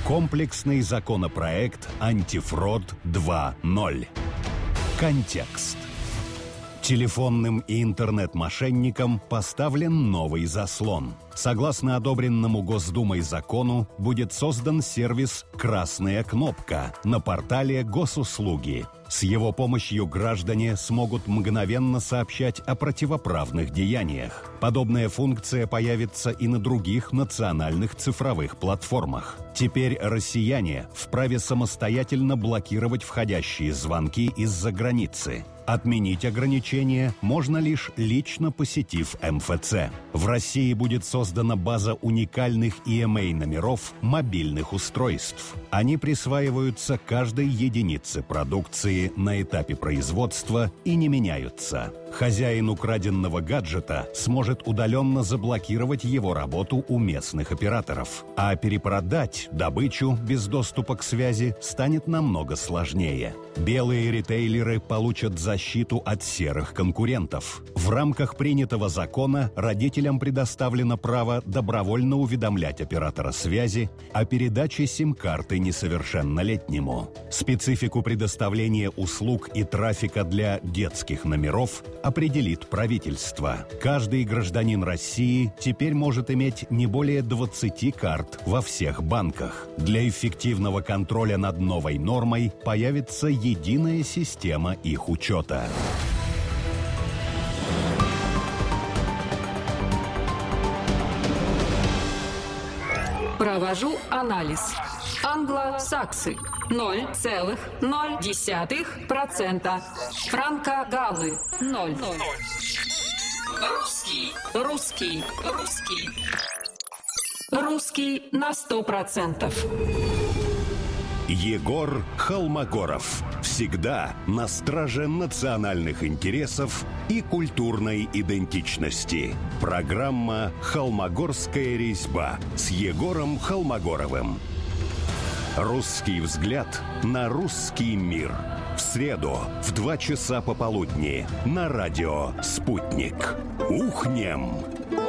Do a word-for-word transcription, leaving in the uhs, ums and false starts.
Комплексный законопроект «Антифрод два ноль». Контекст. Телефонным и интернет-мошенникам поставлен новый заслон. Согласно одобренному Госдумой закону, будет создан сервис «Красная кнопка» на портале Госуслуги. С его помощью граждане смогут мгновенно сообщать о противоправных деяниях. Подобная функция появится и на других национальных цифровых платформах. Теперь россияне вправе самостоятельно блокировать входящие звонки из-за границы. Отменить ограничения можно лишь лично посетив эм эф цэ. В России будет создана база уникальных и эм эй-номеров мобильных устройств. Они присваиваются каждой единице продукции на этапе производства и не меняются. Хозяин украденного гаджета сможет удаленно заблокировать его работу у местных операторов. А перепродать добычу без доступа к связи станет намного сложнее. Белые ритейлеры получат защиту от серых конкурентов. В рамках принятого закона родителям предоставлено право добровольно уведомлять оператора связи о передаче сим-карты несовершеннолетнему. Специфику предоставления услуг и трафика для детских номеров определит правительство. Каждый гражданин России теперь может иметь не более двадцати карт во всех банках. Для эффективного контроля над новой нормой появится единая система их учета. Провожу анализ. Англосаксы – ноль целых ноль десятых процента. Франко-галлы – ноль. Русский, русский, русский. Русский на сто процентов. Егор Холмогоров. Всегда на страже национальных интересов и культурной идентичности. Программа «Холмогорская резьба» с Егором Холмогоровым. Русский взгляд на русский мир. В среду в два часа пополудни на радио «Спутник». Ухнем!